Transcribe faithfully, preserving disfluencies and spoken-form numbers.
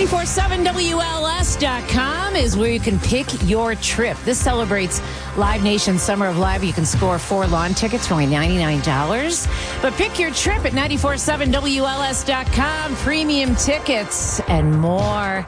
four seven W L S dot com is where you can pick your trip. This celebrates Live Nation Summer of Live. You can score four lawn tickets for only ninety-nine dollars. But pick your trip at nine four seven W L S dot com. Premium tickets and more.